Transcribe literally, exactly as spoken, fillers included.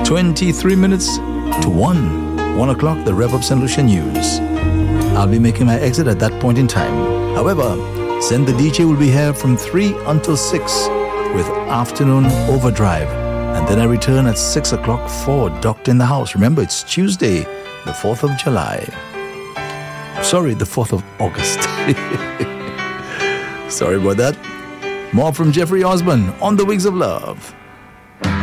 twenty-three minutes to one. one o'clock, the Rev Up Saint Lucia News. I'll be making my exit at that point in time. However, Zen the D J will be here from three until six with Afternoon Overdrive. And then I return at six o'clock for Doctor in the House. Remember, it's Tuesday, the fourth of July. Sorry, the fourth of August. Sorry about that. More from Jeffrey Osborne on The Wings of Love.